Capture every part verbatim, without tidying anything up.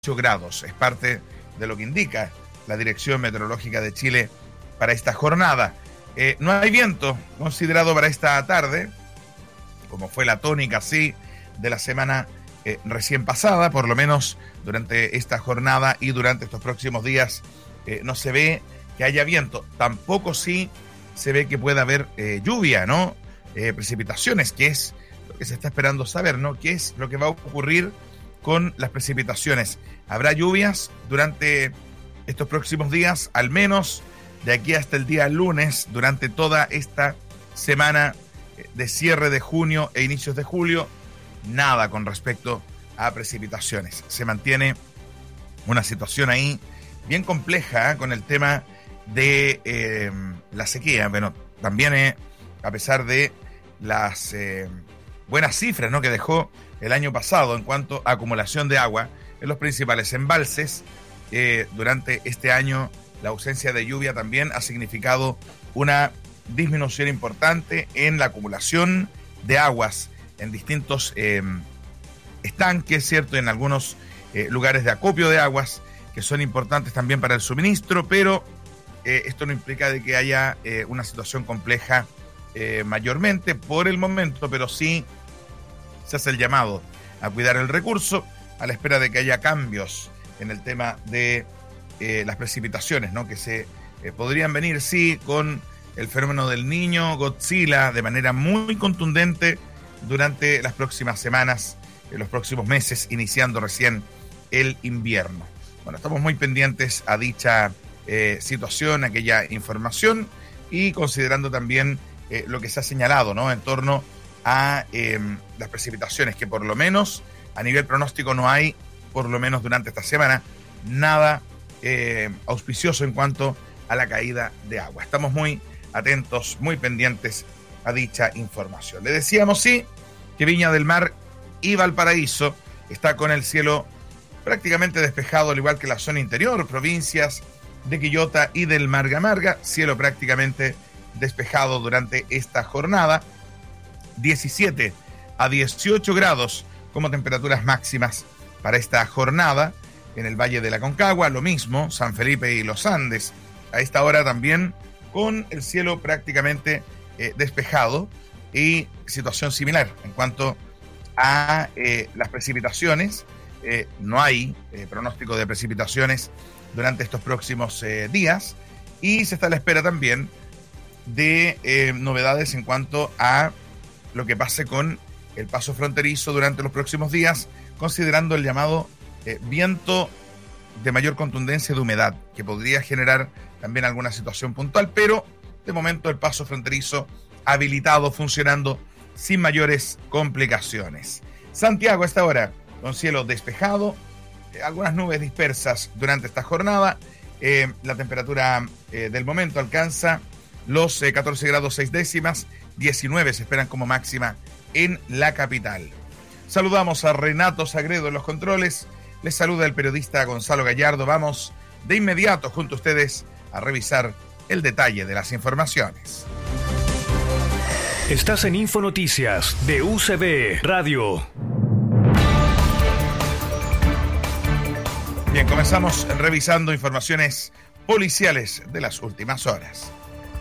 ocho grados. Es parte de lo que indica la Dirección Meteorológica de Chile para esta jornada. Eh, no hay viento considerado para esta tarde, como fue la tónica, sí, de la semana eh, recién pasada, por lo menos durante esta jornada y durante estos próximos días eh, no se ve que haya viento. Tampoco sí se ve que pueda haber eh, lluvia, ¿no? Eh, precipitaciones, que es lo que se está esperando saber, ¿no? ¿Qué es lo que va a ocurrir con las precipitaciones? ¿Habrá lluvias durante estos próximos días? Al menos de aquí hasta el día lunes, durante toda esta semana de cierre de junio e inicios de julio, nada con respecto a precipitaciones. Se mantiene una situación ahí bien compleja, ¿eh? Con el tema de eh, la sequía. Bueno, también eh, a pesar de las eh, buenas cifras, ¿no?, que dejó el año pasado en cuanto a acumulación de agua en los principales embalses, eh, durante este año la ausencia de lluvia también ha significado una disminución importante en la acumulación de aguas en distintos eh, estanques, ¿cierto? En algunos eh, lugares de acopio de aguas que son importantes también para el suministro, pero eh, esto no implica de que haya eh, una situación compleja eh, mayormente por el momento, pero sí se hace el llamado a cuidar el recurso a la espera de que haya cambios en el tema de eh, las precipitaciones, ¿no? Que se eh, podrían venir, sí, con el fenómeno del Niño, Godzilla, de manera muy contundente durante las próximas semanas, en los próximos meses, iniciando recién el invierno. Bueno, estamos muy pendientes a dicha eh, situación, aquella información, y considerando también eh, lo que se ha señalado, ¿no?, en torno a eh, las precipitaciones, que por lo menos a nivel pronóstico no hay, por lo menos durante esta semana, nada eh, auspicioso en cuanto a la caída de agua. Estamos muy atentos, muy pendientes a dicha información. Le decíamos, sí, que Viña del Mar y Valparaíso está con el cielo prácticamente despejado, al igual que la zona interior, provincias de Quillota y del Marga Marga, cielo prácticamente despejado durante esta jornada. diecisiete a dieciocho grados como temperaturas máximas para esta jornada. En el Valle de la Concagua, lo mismo, San Felipe y los Andes, a esta hora también con el cielo prácticamente eh, despejado, y situación similar en cuanto a eh, las precipitaciones. Eh, no hay eh, pronóstico de precipitaciones durante estos próximos eh, días, y se está a la espera también de eh, novedades en cuanto a lo que pase con el paso fronterizo durante los próximos días, considerando el llamado eh, viento de mayor contundencia de humedad, que podría generar también alguna situación puntual, pero de momento el paso fronterizo habilitado, funcionando sin mayores complicaciones. Santiago a esta hora con cielo despejado, eh, algunas nubes dispersas durante esta jornada. Eh, la temperatura eh, del momento alcanza los eh, catorce grados seis décimas, diecinueve se esperan como máxima en la capital. Saludamos a Renato Sagredo en los controles. Les saluda el periodista Gonzalo Gallardo. Vamos de inmediato junto a ustedes a revisar el detalle de las informaciones. Estás en Infonoticias de U C B Radio. Bien, comenzamos revisando informaciones policiales de las últimas horas.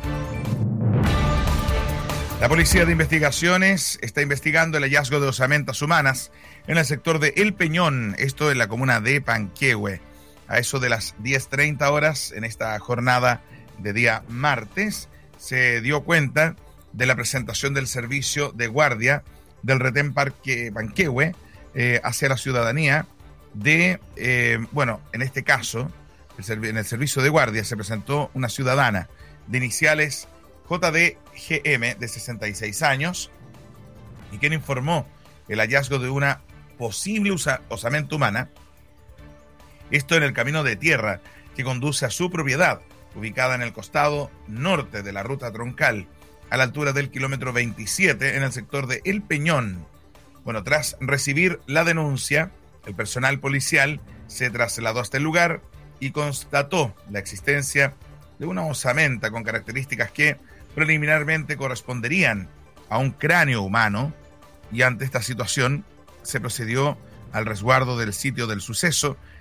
La Policía de Investigaciones está investigando el hallazgo de osamentas humanas en el sector de El Peñón, esto en la comuna de Panquehue. A eso de las diez treinta horas, en esta jornada de día martes, se dio cuenta de la presentación del servicio de guardia del retén Parque Panquehue eh, hacia la ciudadanía de, eh, bueno, en este caso, el serv- en el servicio de guardia se presentó una ciudadana de iniciales J D G M de sesenta y seis años, y quien informó el hallazgo de una posible usa- osamenta humana, esto en el camino de tierra que conduce a su propiedad, ubicada en el costado norte de la ruta troncal, a la altura del kilómetro veintisiete, en el sector de El Peñón. Bueno, tras recibir la denuncia, el personal policial se trasladó hasta el lugar y constató la existencia de una osamenta con características que preliminarmente corresponderían a un cráneo humano, y ante esta situación se procedió al resguardo del sitio del suceso,